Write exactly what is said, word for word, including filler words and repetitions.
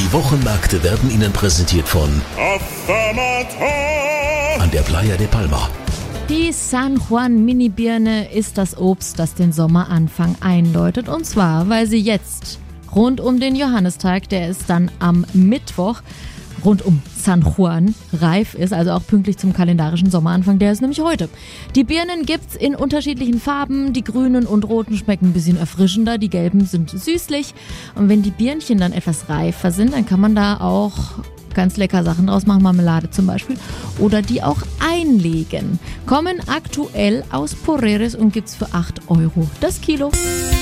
Die Wochenmärkte werden Ihnen präsentiert von an der Playa de Palma. Die San Juan Mini-Birne ist das Obst, das den Sommeranfang einläutet. Und zwar, weil sie jetzt rund um den Johannistag, der ist dann am Mittwoch, rund um San Juan reif ist, also auch pünktlich zum kalendarischen Sommeranfang, der ist nämlich heute. Die Birnen gibt's in unterschiedlichen Farben, die grünen und roten schmecken ein bisschen erfrischender, die gelben sind süßlich und wenn die Birnchen dann etwas reifer sind, dann kann man da auch ganz lecker Sachen draus machen, Marmelade zum Beispiel, oder die auch einlegen. Kommen aktuell aus Poreres und gibt's für acht Euro das Kilo.